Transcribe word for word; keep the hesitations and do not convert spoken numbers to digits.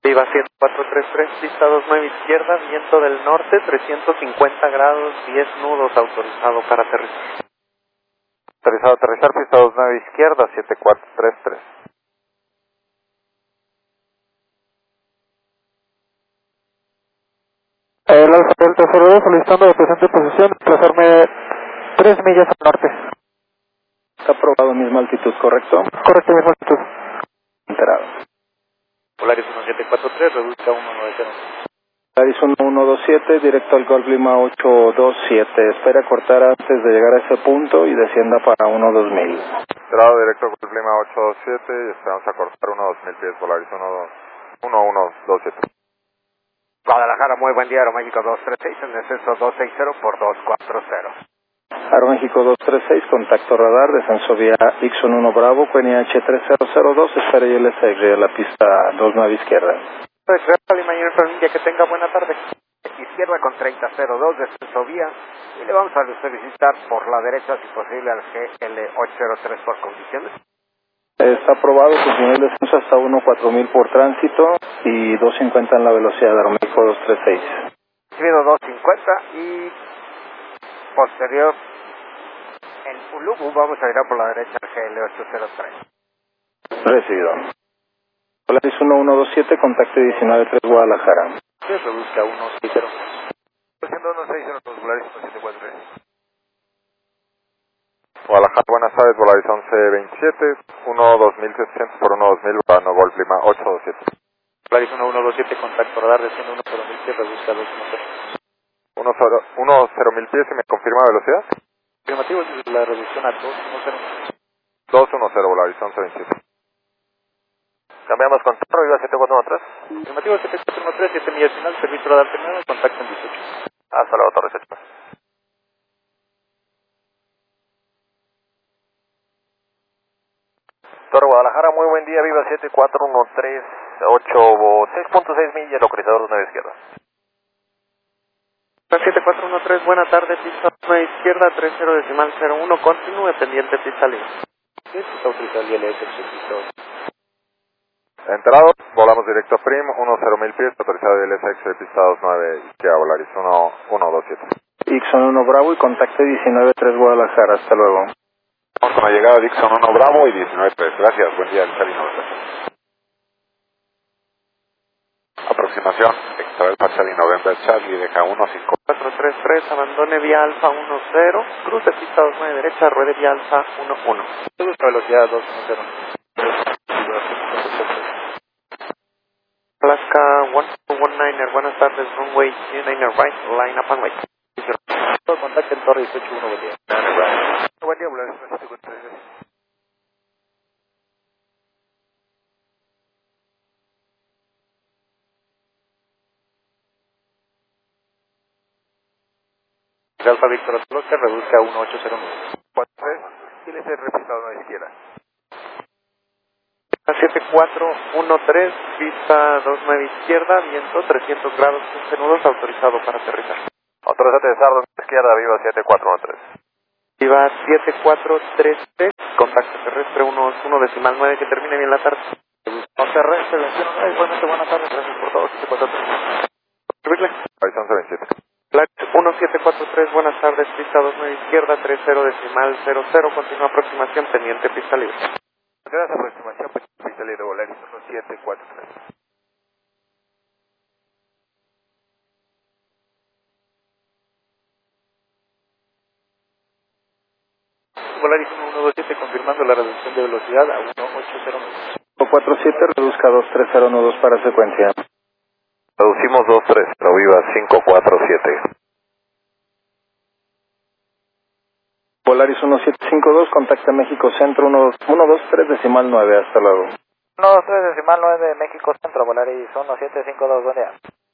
Viva siete cuatro tres tres, pista dos nueve izquierda, viento del norte, trescientos cincuenta grados, diez nudos, autorizado para aterrizar. Autorizado a aterrizar, pista dos nueve izquierda, siete cuatro tres tres. El Alfa Delta cero dos solicitando de presente posición, desplazarme tres millas al norte. Está aprobado, misma altitud, ¿correcto? Correcto, misma altitud. Enterado. Polaris uno siete cuatro tres, reduzca uno nueve cero. Polaris uno uno dos siete, directo al Golf Lima ocho dos siete. Espera cortar antes de llegar a ese punto y descienda para uno dos mil. Entrado directo al Golf Lima ocho dos siete y esperamos a cortar uno dos mil pies, Polaris uno uno dos siete. Guadalajara, muy buen día, Aeroméxico dos tres seis, en descenso dos seis cero por dos cuatro cero. Aeroméxico dos tres seis, contacto radar, descenso vía Ixon uno Bravo, Q N H tres cero cero dos, espera y L S X, la pista dos nueve izquierda. Que tenga buena tarde. Izquierda con treinta cero dos, descenso vía, y le vamos a solicitar por la derecha, si posible, al G L ocho cero tres por condiciones. Está aprobado, su nivel de descenso hasta uno cuatro mil por tránsito y dos cincuenta en la velocidad de Aeroméxico dos tres seis. Recibido dos cincuenta y posterior en Ulubu vamos a ir a por la derecha al G L ocho cero tres. Recibido. Polaris uno uno dos siete, contacto diecinueve tres Guadalajara. Se reduzca uno seis cero. uno seis cero dos, Polaris uno siete cuatro tres. Guadalajara, buenas tardes, Polaris once veintisiete, uno dos mil setecientos por uno dos mil, para Golf Lima ocho dos siete. Polaris uno uno dos siete, contacto radar, desciende uno cero mil pies, reduzca dos uno cero. uno cero mil pies y me confirma velocidad. Afirmativo, la reducción a dos uno cero. dos uno cero, Polaris once veintisiete. Cambiamos contacto, Viva siete cuatro uno tres. Afirmativo siete cuatro uno tres, siete millas final, servicio radar terminado, contacto en dieciocho. Hasta luego, Torres ocho. Torre Guadalajara, muy buen día, Viva siete cuatro uno tres, ocho, seis punto seis millas, localizador dos nueve izquierda. siete cuatro uno tres, buena tarde, pista nueve izquierda, tres cero decimal cero uno, continúe pendiente pista libre. ¿Qué es autorizado el I L S X? Entrado, volamos directo a Prim, uno cero mil pies, autorizado I L S X, pista dos nueve izquierda, Volaris uno uno dos siete. Ixon uno Bravo y contacto diecinueve tres Guadalajara, hasta luego. Vamos con la llegada de Ixon uno Bravo y diecinueve tres. Gracias, buen día, Charlie noventa. Aproximación, Extravel para Charlie noventa, Charlie, deja uno cinco cuatro tres tres, abandone vía Alfa uno cero, cruce pista dos nueve derecha, ruede vía Alfa uno uno. Velocidad dos uno cero. Alaska uno uno nueve, buenas tardes, runway nueve right, line up and wait. Contacto en Torre dieciocho uno, buen día. Buen día, Volaris uno siete cuatro tres. Alfa Víctor Oscar, reduzca uno ocho cero nueve. cuatro tres, y le repistado a la izquierda. siete cuatro uno tres, pista dos nueve izquierda, viento trescientos grados, quince nudos, autorizado para aterrizar. Autoriza aterrizar dos izquierda, Viva siete cuatro uno tres. Viva siete cuatro tres tres, contacto terrestre uno uno decimal nueve, que termine bien la tarde. No terrestre, igualmente buena tarde, gracias por todo, siete cuatro tres. ¿Servirle? once veintisiete. uno siete cuatro tres, buenas tardes, pista dos nueve izquierda, tres cero decimal cero cero, continúa aproximación, pendiente pista libre. Gracias, aproximación, pista libre, Volaris uno siete cuatro tres. Volaris uno uno dos siete, confirmando la reducción de velocidad a uno ocho cero nueve. cinco cuatro siete, reduzca dos tres cero uno dos para secuencia. Reducimos dos tres, pero Viva cinco cuatro siete. Polaris uno siete cinco dos, contacta México Centro uno dos tres decimal nueve, hasta luego. uno dos tres decimal nueve, México Centro, Polaris uno siete cinco dos, buen día.